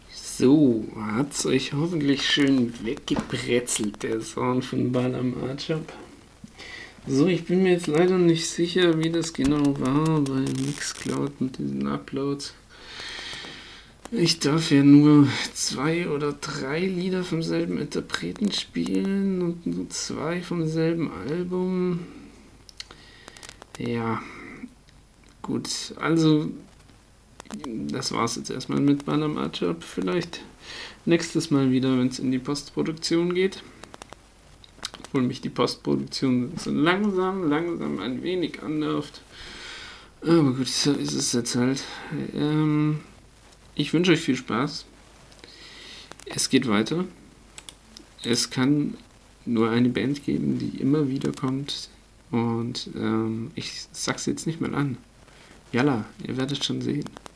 So, hat's euch hoffentlich schön weggebrezelt, der Sound von Balam Ajab. So, ich bin mir jetzt leider nicht sicher, wie das genau war bei Mixcloud mit diesen Uploads. Ich darf ja nur 2 oder 3 Lieder vom selben Interpreten spielen und nur 2 vom selben Album. Ja, gut, also das war's jetzt erstmal mit Balam Ajab. Vielleicht nächstes Mal wieder, wenn es in die Postproduktion geht. Obwohl mich die Postproduktion so langsam ein wenig annervt. Aber gut, so ist es jetzt halt. Ich wünsche euch viel Spaß. Es geht weiter. Es kann nur eine Band geben, die immer wieder kommt. Und ich sag's jetzt nicht mal an. Jalla, ihr werdet schon sehen.